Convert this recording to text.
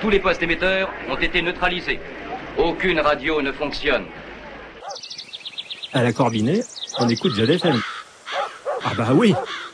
Tous les postes émetteurs ont été neutralisés. Aucune radio ne fonctionne. À la Corbinet, on écoute Jazz FM. Ah bah oui,